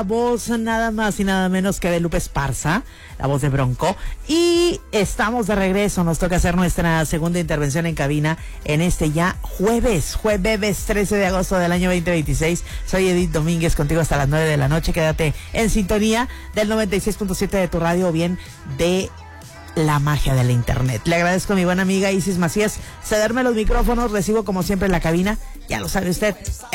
Voz nada más y nada menos que de Lupe Esparza, la voz de Bronco, y estamos de regreso. Nos toca hacer nuestra segunda intervención en cabina en este ya jueves 13 de agosto del año 2026. Soy Edith Domínguez, contigo hasta las 9 de la noche. Quédate en sintonía del 96.7 de tu radio o bien de la magia de la internet. Le agradezco a mi buena amiga Isis Macías cederme los micrófonos. Recibo como siempre en la cabina, ya lo sabe usted,